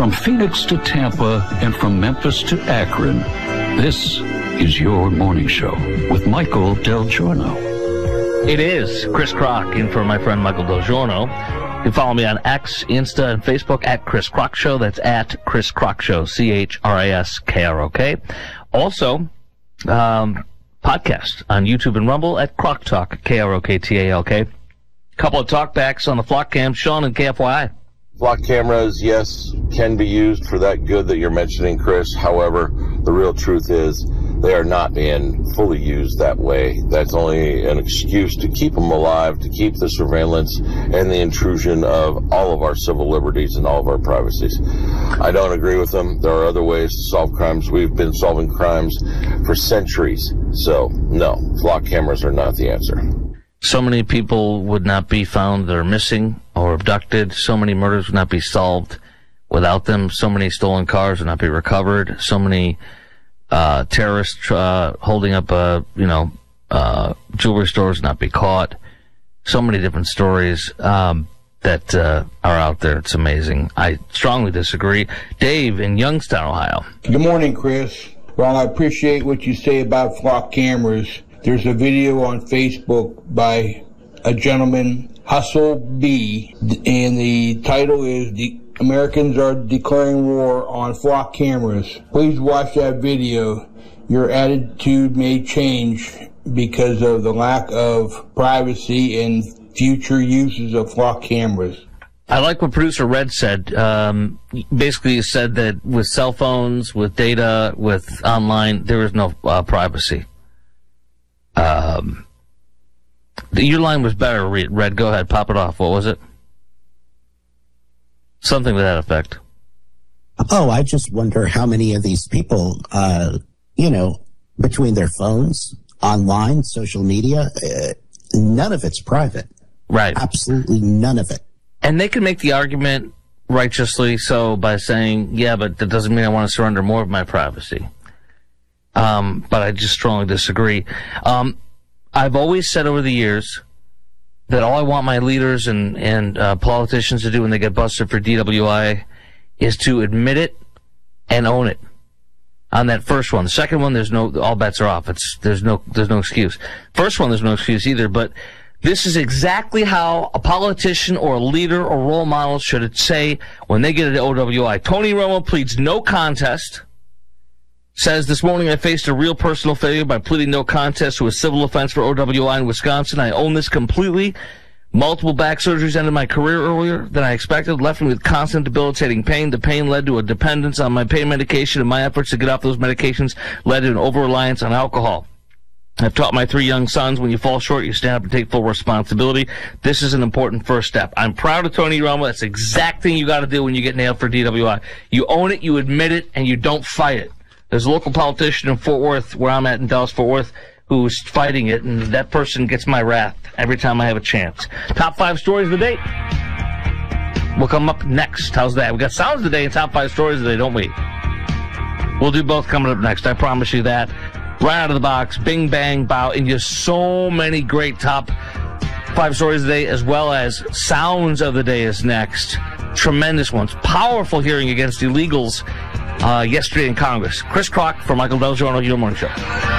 From Phoenix to Tampa and from Memphis to Akron, this is your morning show with Michael Del Giorno. It is Chris Crock in for my friend Michael Del Giorno. You can follow me on X, Insta, and Facebook at Chris Crock Show. That's at Chris Crock Show, ChrisKrok. Also, podcast on YouTube and Rumble at Crock Talk, KROKTALK. Couple of talkbacks on the Flock Cam. Sean and KFYI. Flock cameras, yes, can be used for that good that you're mentioning, Chris. However, the real truth is they are not being fully used that way. That's only an excuse to keep them alive, to keep the surveillance and the intrusion of all of our civil liberties and all of our privacies. I don't agree with them. There are other ways to solve crimes. We've been solving crimes for centuries. So, no, flock cameras are not the answer. So many people would not be found that are missing or abducted. So many murders would not be solved without them. So many stolen cars would not be recovered. So many terrorists holding up jewelry stores would not be caught. So many different stories that are out there. It's amazing. I strongly disagree. Dave in Youngstown, Ohio. Good morning, Chris. Well, I appreciate what you say about flock cameras. There's a video on Facebook by a gentleman, Hustle B, and the title is "The Americans Are Declaring War on Flock Cameras." Please watch that video. Your attitude may change because of the lack of privacy and future uses of flock cameras. I like what producer Red said. Basically, he said that with cell phones, with data, with online, there is no privacy. Your line was better, Red. Go ahead, pop it off. What was it? Something to that effect. Oh, I just wonder how many of these people, between their phones, online, social media, none of it's private. Right. Absolutely none of it. And they can make the argument righteously so by saying, yeah, but that doesn't mean I want to surrender more of my privacy. But I just strongly disagree. I've always said over the years that all I want my leaders and politicians to do when they get busted for DWI is to admit it and own it. On that first one. The second one, all bets are off. There's no excuse. First one, there's no excuse either, but this is exactly how a politician or a leader or role model should say when they get an OWI. Tony Romo pleads no contest. Says, this morning I faced a real personal failure by pleading no contest to a civil offense for OWI in Wisconsin. I own this completely. Multiple back surgeries ended my career earlier than I expected, left me with constant debilitating pain. The pain led to a dependence on my pain medication, and my efforts to get off those medications led to an over-reliance on alcohol. I've taught my 3 young sons, when you fall short, you stand up and take full responsibility. This is an important first step. I'm proud of Tony Romo. That's the exact thing you got to do when you get nailed for DWI. You own it, you admit it, and you don't fight it. There's a local politician in Fort Worth, where I'm at in Dallas-Fort Worth, who's fighting it, and that person gets my wrath every time I have a chance. Top 5 stories of the day will come up next. How's that? We got sounds of the day and top 5 stories of the day, don't we? We'll do both coming up next. I promise you that. Right out of the box, bing, bang, bow, and just so many great top 5 stories of the day, as well as sounds of the day is next. Tremendous ones. Powerful hearing against illegals yesterday in Congress. Chris Crock for Michael Del Giorno, Your Morning Show.